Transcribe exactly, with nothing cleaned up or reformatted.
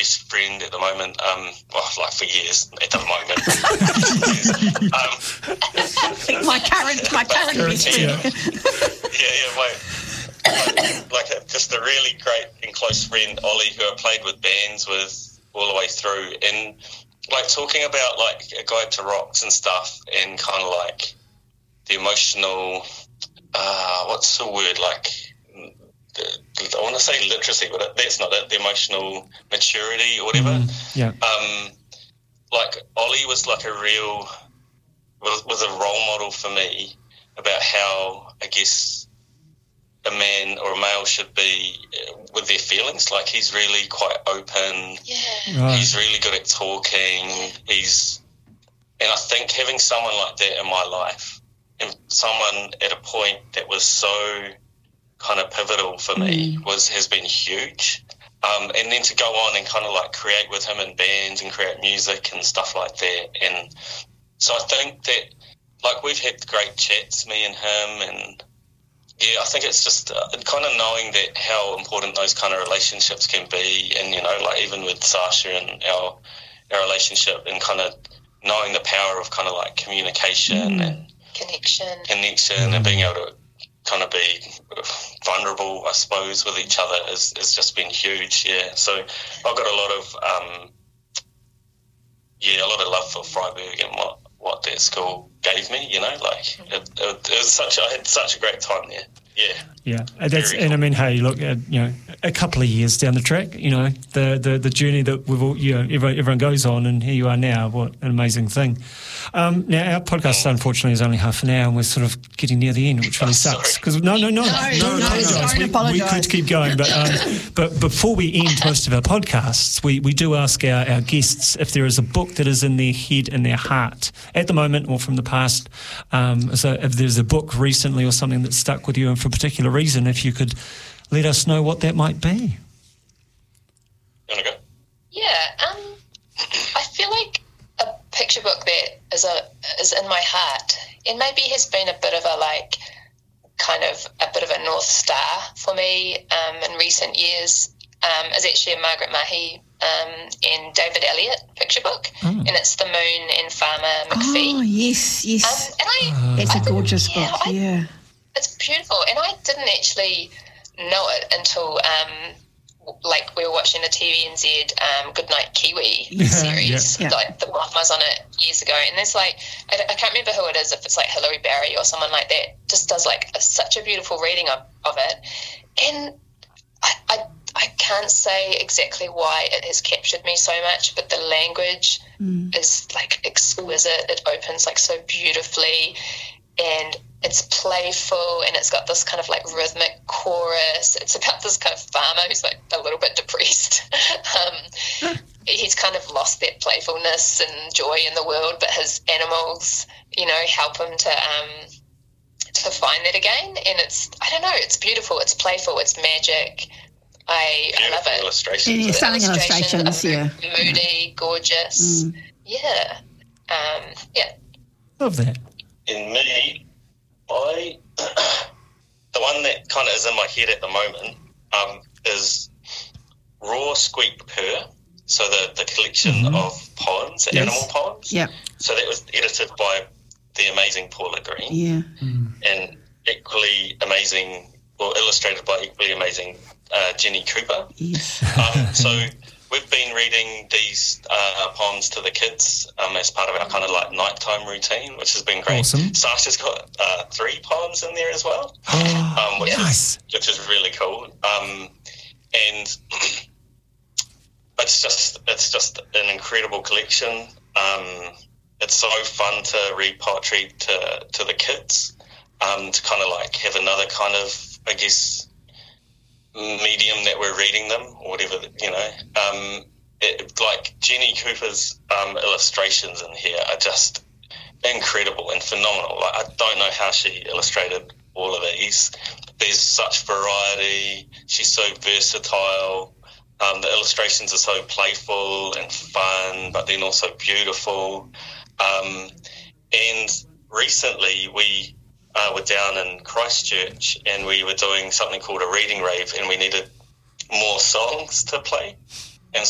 best friend at the moment, um, well, like for years at the moment. um, my current, my current best friend. Yeah, yeah, my, like, like a, just a really great and close friend, Ollie, who I played with bands with all the way through, and like talking about like A Guide to Rocks and stuff, and kind of like the emotional, uh, what's the word, like, the, I want to say literacy, but that's not it, the emotional maturity or whatever. Mm, yeah. Um, like Ollie was like a real, was, was a role model for me about how, I guess, a man or a male should be with their feelings. Like, he's really quite open. Yeah. Right. He's really good at talking. He's, and I think having someone like that in my life, and someone at a point that was so kind of pivotal for me, Mm. was has been huge. Um, and then to go on and kind of like create with him in bands and create music and stuff like that. And so I think that, like, we've had great chats, me and him, and yeah, I think it's just uh, kind of knowing that how important those kind of relationships can be, and, you know, like even with Sasha and our our relationship, and kind of knowing the power of kind of like communication Mm. and Connection. connection Mm. and being able to kind of be vulnerable, I suppose, with each other has, has just been huge, yeah. So I've got a lot of, um, yeah, a lot of love for Freiburg and what, what that school gave me, you know, like it, it, it was such, I had such a great time there, yeah. Yeah, and that's Very and I mean, hey, look, uh, you know, a couple of years down the track, you know, the the, the journey that we've all, you know, everyone, everyone goes on, and here you are now. What an amazing thing! Um, now our podcast, unfortunately, is only half an hour, and we're sort of getting near the end, which really Oh, sucks. sorry. Because no, no, no, No, no, no, apologise. don't We, we apologise. could keep going, but um, but before we end most of our podcasts, we, we do ask our, our guests if there is a book that is in their head and their heart at the moment or from the past. Um, so if there's a book recently or something that stuck with you, and for a particular reason, if you could let us know what that might be. You want to go? Yeah, um, I feel like a picture book that is a is in my heart, and maybe has been a bit of a like kind of a bit of a north star for me um, in recent years. Um, is actually a Margaret Mahy um, and David Elliott picture book, Oh. and it's The Moon and Farmer McPhee. Oh, yes, yes. Um, and I, That's I a didn't- gorgeous yeah, book, I- yeah. It's beautiful, and I didn't actually know it until um, like we were watching the T V N Z um, Goodnight Kiwi Yeah, series. yeah. Like the one was on it years ago, and there's like I, I can't remember who it is. If it's like Hilary Barry or someone like that, just does like a, such a beautiful reading of, of it, and I, I I can't say exactly why it has captured me so much, but the language Mm. is like exquisite. It opens like so beautifully, and it's playful, and it's got this kind of like rhythmic chorus. It's about this kind of farmer who's like a little bit depressed. um, he's kind of lost that playfulness and joy in the world, but his animals, you know, help him to um, to find that again. And it's, I don't know, it's beautiful, it's playful, it's magic. I, I love Beautiful it. illustrations. Yeah, The stunning illustrations, are yeah. moody, gorgeous. Mm. Yeah. Um, yeah. Love that. In me, I the one that kind of is in my head at the moment um, is Raw Squeak Purr. So the, the collection Mhm. of poems, Yes. animal poems. Yeah, So that was edited by the amazing Paula Green, yeah. and equally amazing, or illustrated by equally amazing uh, Jenny Cooper. Yes. Um, so we've been reading these uh, poems to the kids um, as part of our kind of like nighttime routine, which has been great. Awesome. Sasha's got uh, three poems in there as well, Oh, um, which nice. is which is really cool. Um, and it's just it's just an incredible collection. Um, it's so fun to read poetry to to the kids, um, to kind of like have another kind of, I guess, medium that we're reading them, or whatever, you know. Um, it, like Jenny Cooper's um, illustrations in here are just incredible and phenomenal. Like, I don't know how she illustrated all of these. There's such variety. She's so versatile. Um, the illustrations are so playful and fun, but then also beautiful. Um, and recently we uh, were down in Christchurch, and we were doing something called a reading rave, and we needed more songs to play.